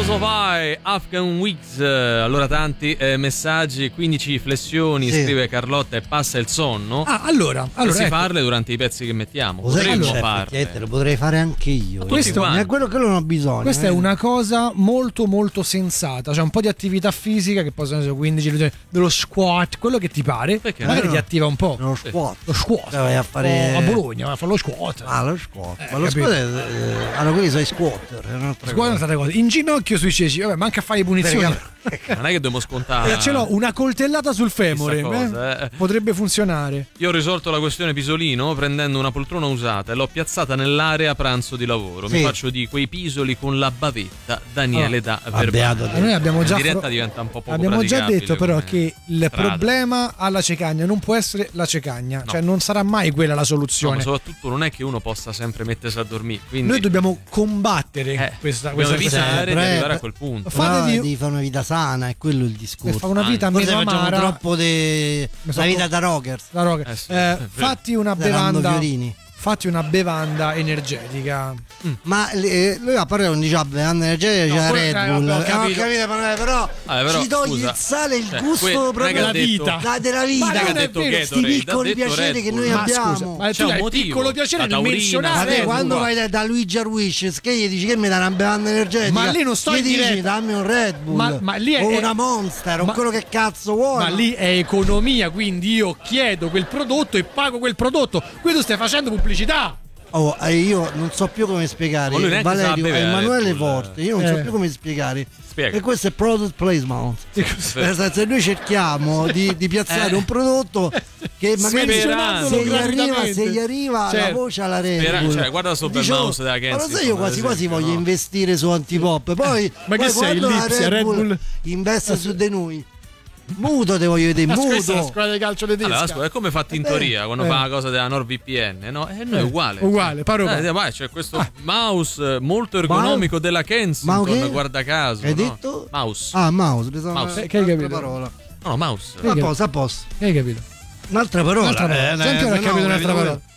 House of I, Afghan Wigs. Allora tanti messaggi, 15 flessioni, scrive Carlotta, e passa il sonno. Allora si farle durante i pezzi che mettiamo. Potremmo farle. Lo potrei fare anche io. Questo è quello che non ho bisogno. Questa è una cosa molto molto sensata. C'è un po' di attività fisica, che possono essere 15 dello squat, quello che ti pare. Perché magari ti attiva un po'. Lo squat. Lo squat. Vai a fare a Bologna, vai a fare lo squat. Lo squat. Ma lo squat allora quelli sono i squatter. Squat è un'altra cosa. In ginocchio sui ceci. Vabbè, manca a fare le punizioni. Non è che dobbiamo scontare. Ce l'ho, una coltellata sul femore. Potrebbe funzionare. Io ho risolto la questione pisolino prendendo una poltrona usata e l'ho piazzata nell'area pranzo di lavoro. Mi faccio di quei pisoli con la bavetta. Daniele da Verbano. Noi abbiamo già diretta diventa un po' poco abbiamo già detto però che il strada. Problema alla cecagna non può essere la cecagna, cioè non sarà mai quella la soluzione. No, ma soprattutto non è che uno possa sempre mettersi a dormire. Quindi noi dobbiamo combattere questa evitare di arrivare a quel punto. Devi fare una vita sana, è quello il discorso. Fa una vita meno amara. Troppo la vita da rockers. Fatti una bevanda. Fatti una bevanda energetica. Ma lui a parte non dice bevanda energetica, c'è Red Bull. Ho capito, però ci toglie il sale, il gusto proprio della vita. Della vita. Ma non è vero, questi piccoli piaceri che noi abbiamo. Scusa, ma c'è un piccolo piacere nel menzionare. Quando vai da Luigi Arwishes, che gli dici che mi dà una bevanda energetica? Ma lì non sto in diretta. Dici dammi un Red Bull. Ma lì o una Monster, o quello che cazzo vuoi. Ma lì è economia, quindi io chiedo quel prodotto e pago quel prodotto. Qui tu stai facendo pubblicità. Io non so più come spiegare. Valerio e Emanuele Forte, io non so più come spiegare. Spiega. E questo è product placement. Nel senso, noi cerchiamo di piazzare un prodotto che magari se gli arriva la voce alla Red Bull. Guarda sto bel mouse della Kenzie. Ma lo sai, io quasi voglio investire su Antipop. Poi ma che sei il Red Bull investe su di noi. Muto te voglio vedere, muto. Questa è la squadra di calcio tedesca. Allora, è come fatti in teoria quando fa la cosa della NordVPN, no? E noi è uguale. C'è questo mouse molto ergonomico della Kensington, guarda caso. Hai detto? Mouse. Mouse. Che hai capito? Parola. No, mouse. A posto. Che hai capito? Un'altra parola. Sempre non ho capito un'altra parola.